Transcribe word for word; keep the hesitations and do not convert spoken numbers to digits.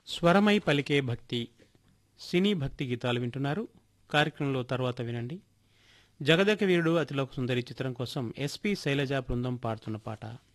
స్వరమై పలికే భక్తి సినీ భక్తి గీతాలు వింటున్నారు. కార్యక్రమంలో తర్వాత వినండి. జగదక వీరుడు అతిలోక సుందరి చిత్రం కోసం ఎస్పి శైలజ బృందం పాడుతున్న పాట.